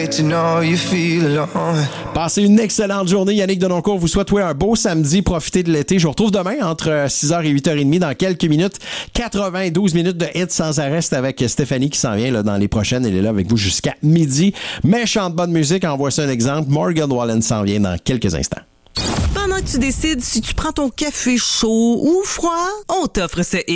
Passez une excellente journée. Yannick Denoncourt vous souhaite un beau samedi. Profitez de l'été. Je vous retrouve demain entre 6h et 8h30 dans quelques minutes. 92 minutes de hits sans arrêt avec Stéphanie qui s'en vient là, dans les prochaines. Elle est là avec vous jusqu'à midi. Méchante bonne musique. En voici un exemple. Morgan Wallen s'en vient dans quelques instants. Pendant que tu décides si tu prends ton café chaud ou froid, on t'offre ce